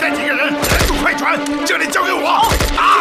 带几个人拦住快船，这里交给我。啊！